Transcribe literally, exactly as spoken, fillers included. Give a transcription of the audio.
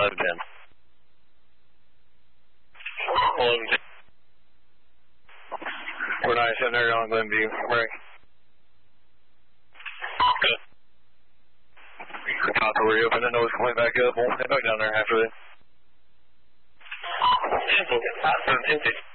eleven ten. eleven ten. We're nice in there on Glenview. Right. Good. Copy, we're reopening. The nose coming back up. We'll head back down there after that. ten six.